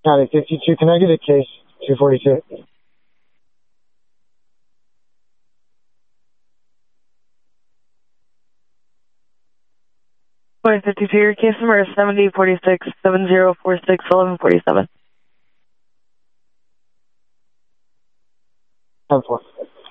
County 52 connected, case 242. Point 52, your case number is 7046-7046-1147. 10-4.